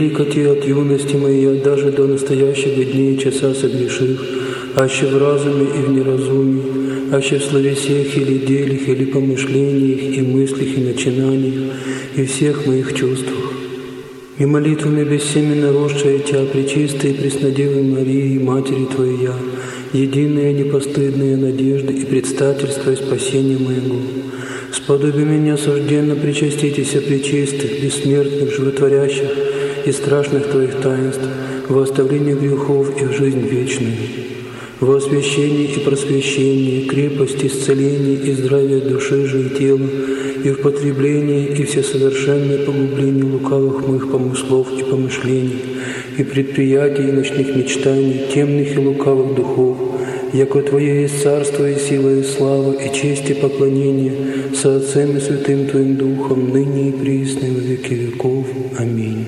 Коти от юности моей, даже до настоящего дня и часа согрешив, аще в разуме и в неразумии, аще в словесех или делях, или помышлениях, и мыслях, и начинаниях, и всех моих чувствах. И молитвами бессеменно росшая Тя, пречистой и преснодевой Марии, Матери Твоей я, единая непостыдная надежда и предстательство и спасения моего. Сподоби меня сужденно причаститесь пречистых, бессмертных, животворящих и страшных Твоих таинств, во оставлении грехов и в жизнь вечную, во освящении и просвещении, крепость, исцеление и здравие души же и тела, и в потреблении и всесовершенное погубление лукавых моих помыслов и помышлений, и предприятий и ночных мечтаний, темных и лукавых духов, яко Твое есть царство и сила и слава, и честь и поклонение со Отцем и Святым Твоим Духом, ныне и присно и во веки веков. Аминь.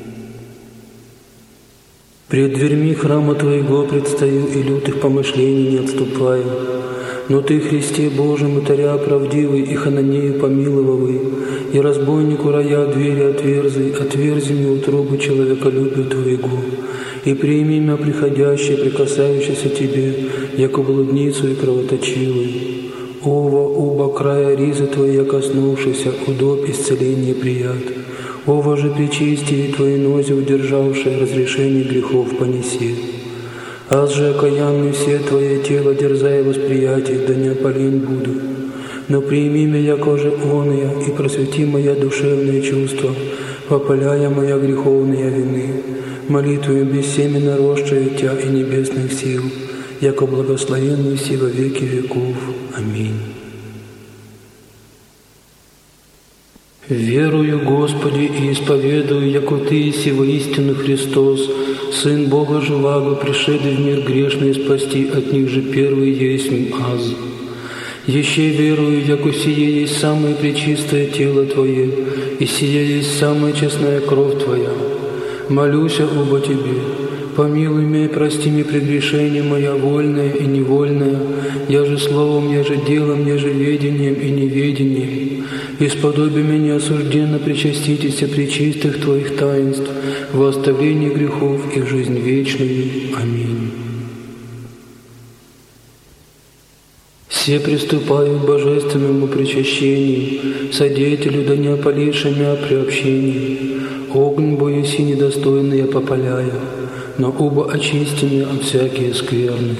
Пред дверьми храма Твоего предстаю и лютых помышлений не отступаю. Но Ты, Христе Божий, Мытаря правдивый и Хананею помиловавый, и разбойнику рая двери отверзи мне утробу человеколюбию Твоего, и прими меня приходящее, прикасающееся Тебе, яко блудницу и кровоточивую. Ова, оба края ризы Твоя коснувшийся, удоб исцеления прият. Ова же причистие Твои нози удержавшие, разрешение грехов понеси. Аз же окаянный все Твое тело, дерзая восприятие, да не опален буду. Но прими меня, яко же оная, и просвети моя душевные чувства, попаляя моя греховные вины, молитвою бессеменно росшая Тя и небесных сил, яко благословенный си во веки веков. Аминь. Верую, Господи, и исповедую, яко Ты еси воистину Христос, Сын Бога живаго, пришедший в мир грешный спасти, от них же первый есть аз. Еще верую, яко сие есть самое пречистое тело Твое, и сие есть самая честная кровь Твоя. Молюся оба Тебе, помилуй меня и прости мне прегрешение моя вольное и невольное, я же словом, я же делом, я же ведением и неведением. И сподоби меня осужденно причаститесь пречистых Твоих таинств, во оставлении грехов и в жизнь вечную. Аминь. Все приступаю к божественному причащению, содеятелю да не опаливши меня при общении. Огонь боюси недостойный я попаляю, но оба очисти меня от всякие скверны.